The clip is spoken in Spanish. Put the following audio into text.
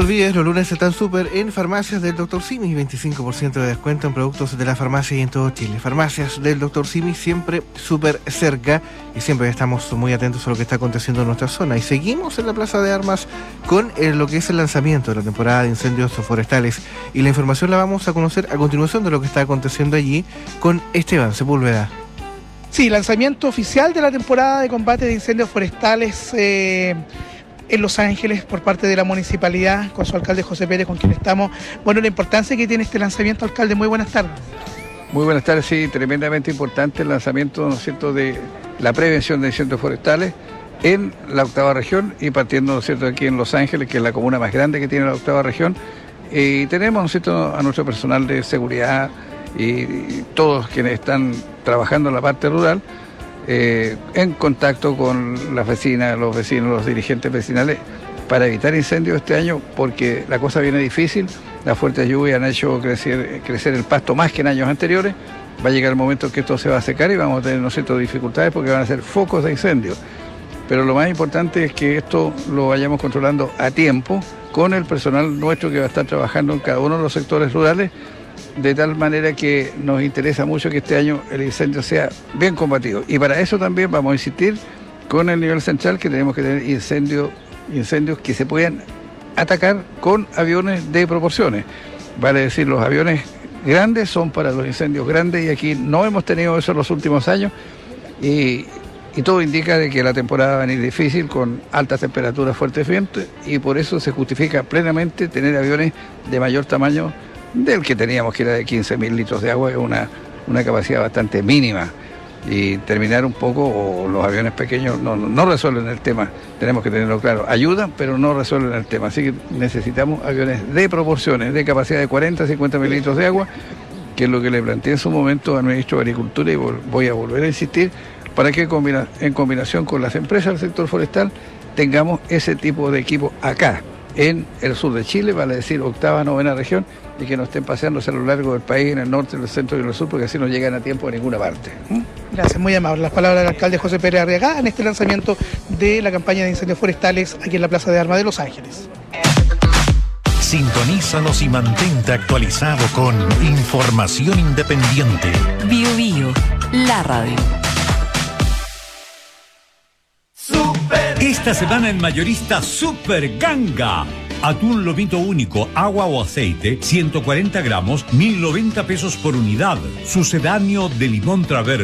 olvides, los lunes están súper en farmacias del Dr. Simi, 25% de descuento en productos de la farmacia y en todo Chile. Farmacias del Dr. Simi siempre súper cerca y siempre estamos muy atentos a lo que está aconteciendo en nuestra zona. Y seguimos en la Plaza de Armas con lo que es el lanzamiento de la temporada de incendios forestales. Y la información la vamos a conocer a continuación de lo que está aconteciendo allí con Esteban Sepúlveda. Sí, lanzamiento oficial de la temporada de combate de incendios forestales en Los Ángeles por parte de la municipalidad, con su alcalde José Pérez, con quien estamos. Bueno, la importancia que tiene este lanzamiento, alcalde, muy buenas tardes. Muy buenas tardes, sí, tremendamente importante el lanzamiento, ¿no es cierto?, de la prevención de incendios forestales en la octava región y partiendo, ¿no es cierto?, aquí en Los Ángeles, que es la comuna más grande que tiene la octava región. Y tenemos, ¿no es cierto?, a nuestro personal de seguridad y todos quienes están trabajando en la parte rural, en contacto con las vecinas, los vecinos, los dirigentes vecinales para evitar incendios este año, porque la cosa viene difícil. Las fuertes lluvias han hecho crecer el pasto más que en años anteriores. Va a llegar el momento que esto se va a secar y vamos a tener, ¿no es cierto?, dificultades porque van a ser focos de incendios. Pero lo más importante es que esto lo vayamos controlando a tiempo con el personal nuestro que va a estar trabajando en cada uno de los sectores rurales, de tal manera que nos interesa mucho que este año el incendio sea bien combatido. Y para eso también vamos a insistir con el nivel central que tenemos que tener incendios que se puedan atacar con aviones de proporciones. Vale decir, los aviones grandes son para los incendios grandes y aquí no hemos tenido eso en los últimos años y todo indica de que la temporada va a venir difícil con altas temperaturas, fuertes vientos y por eso se justifica plenamente tener aviones de mayor tamaño del que teníamos, que era de 15.000 litros de agua, es una capacidad bastante mínima. Y terminar un poco, o los aviones pequeños no resuelven el tema, tenemos que tenerlo claro. Ayudan, pero no resuelven el tema. Así que necesitamos aviones de proporciones, de capacidad de 40, 50.000 litros de agua, que es lo que le planteé en su momento al ministro de Agricultura y voy a volver a insistir, para que en combinación con las empresas del sector forestal tengamos ese tipo de equipo acá, en el sur de Chile, vale decir octava, novena región, y que no estén paseándose a lo largo del país, en el norte, en el centro y en el sur, porque así no llegan a tiempo a ninguna parte. Gracias, muy amable. Las palabras del alcalde José Pérez Arriagada en este lanzamiento de la campaña de incendios forestales aquí en la Plaza de Armas de Los Ángeles. Sintonízanos y mantente actualizado con información independiente. Bio Bio, la radio. Esta semana en Mayorista Super Ganga. Atún lomito único, agua o aceite, 140 gramos, 1.090 pesos por unidad. Sucedáneo de limón Traver